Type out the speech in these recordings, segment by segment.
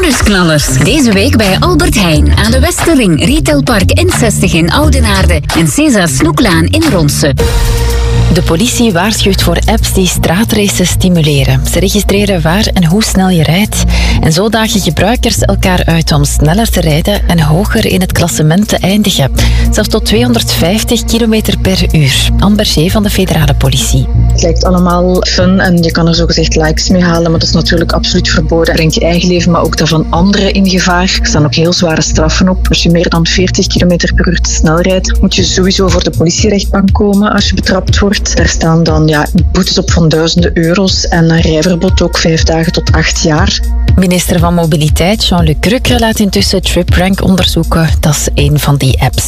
bonusknallers. Deze week bij Albert Heijn aan de Westerring, Retailpark N60 in Oudenaarde en César Snoeklaan in Ronse. De politie waarschuwt voor apps die straatracen stimuleren. Ze registreren waar en hoe snel je rijdt. En zo dagen gebruikers elkaar uit om sneller te rijden en hoger in het klassement te eindigen. Zelfs tot 250 km per uur. Amber G. van de federale politie. Het lijkt allemaal fun en je kan er zogezegd likes mee halen, maar dat is natuurlijk absoluut verboden. Het brengt je eigen leven, maar ook dat van anderen in gevaar. Er staan ook heel zware straffen op. Als je meer dan 40 km per uur te snel rijdt, moet je sowieso voor de politierechtbank komen als je betrapt wordt. Daar staan dan boetes op van duizenden euro's en een rijverbod ook 5 dagen tot 8 jaar. Minister van Mobiliteit Jean-Luc Rukke laat intussen TripRank onderzoeken. Dat is een van die apps.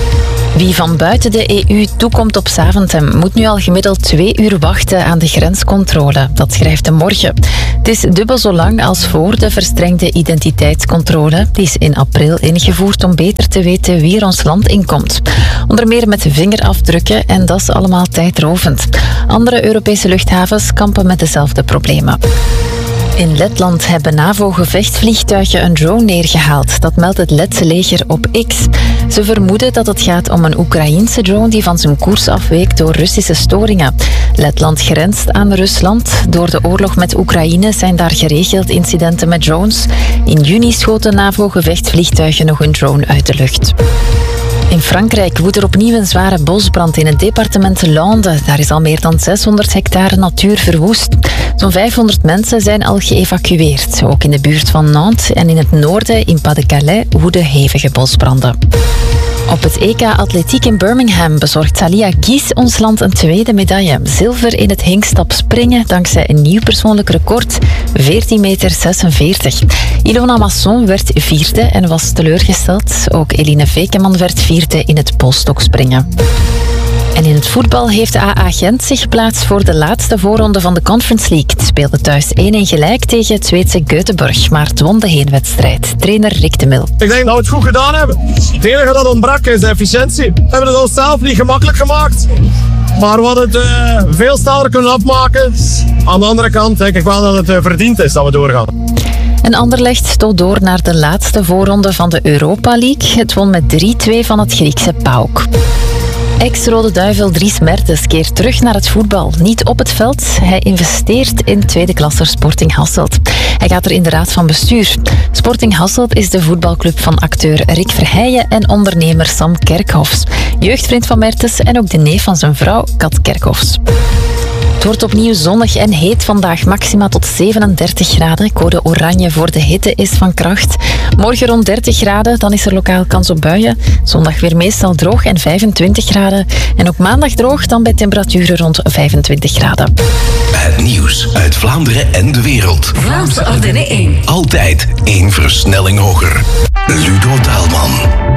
Wie van buiten de EU toekomt op Zaventem moet nu al gemiddeld 2 uur wachten aan de grenscontrole. Dat schrijft De Morgen. Het is dubbel zo lang als voor de verstrengde identiteitscontrole. Die is in april ingevoerd om beter te weten wie er ons land inkomt. Onder meer met vingerafdrukken en dat is allemaal tijdrovend. Andere Europese luchthavens kampen met dezelfde problemen. In Letland hebben NAVO-gevechtsvliegtuigen een drone neergehaald. Dat meldt het Letse leger op X. Ze vermoeden dat het gaat om een Oekraïense drone die van zijn koers afweek door Russische storingen. Letland grenst aan Rusland. Door de oorlog met Oekraïne zijn daar geregeld incidenten met drones. In juni schoten NAVO-gevechtsvliegtuigen nog een drone uit de lucht. In Frankrijk woedt er opnieuw een zware bosbrand in het departement Landes. Daar is al meer dan 600 hectare natuur verwoest. Zo'n 500 mensen zijn al geëvacueerd. Ook in de buurt van Nantes en in het noorden, in Pas-de-Calais, woeden hevige bosbranden. Op het EK Atletiek in Birmingham bezorgt Salia Kies ons land een tweede medaille. Zilver in het hinkstap springen dankzij een nieuw persoonlijk record, 14,46 meter. Ilona Masson werd vierde en was teleurgesteld. Ook Eline Vekeman werd vierde in het polstokspringen. En in het voetbal heeft AA Gent zich geplaatst voor de laatste voorronde van de Conference League. Het speelde thuis 1-1 gelijk tegen het Zweedse Göteborg, maar het won de heenwedstrijd. Trainer Rick de Mil. Ik denk dat we het goed gedaan hebben. Het enige dat ontbrak is de efficiëntie. We hebben het onszelf niet gemakkelijk gemaakt. Maar we hadden het veel sneller kunnen afmaken. Aan de andere kant denk ik wel dat het verdiend is dat we doorgaan. En Anderlecht stoot door naar de laatste voorronde van de Europa League. Het won met 3-2 van het Griekse PAOK. Ex-Rode Duivel Dries Mertens keert terug naar het voetbal. Niet op het veld, hij investeert in tweede klasser Sporting Hasselt. Hij gaat er in de raad van bestuur. Sporting Hasselt is de voetbalclub van acteur Rick Verheijen en ondernemer Sam Kerkhofs. Jeugdvriend van Mertens en ook de neef van zijn vrouw Kat Kerkhofs. Het wordt opnieuw zonnig en heet vandaag, maxima tot 37 graden. Code oranje voor de hitte is van kracht. Morgen rond 30 graden, dan is er lokaal kans op buien. Zondag weer meestal droog en 25 graden. En ook maandag droog, dan bij temperaturen rond 25 graden. Het nieuws uit Vlaanderen en de wereld. Vlaamse Ardennen 1. Altijd 1 versnelling hoger. Ludo Taalman.